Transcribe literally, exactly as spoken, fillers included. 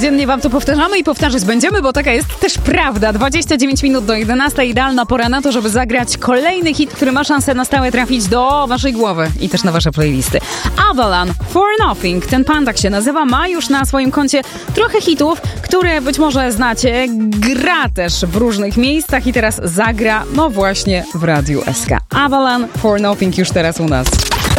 Codziennie wam to powtarzamy i powtarzać będziemy, bo taka jest też prawda. dwadzieścia dziewięć minut do jedenastej, idealna pora na to, żeby zagrać kolejny hit, który ma szansę na stałe trafić do waszej głowy i też na wasze playlisty. Avalon, For Nothing. Ten pan tak się nazywa, ma już na swoim koncie trochę hitów, które być może znacie. Gra też w różnych miejscach i teraz zagra, no właśnie, w Radiu S K. Avalon, For Nothing już teraz u nas.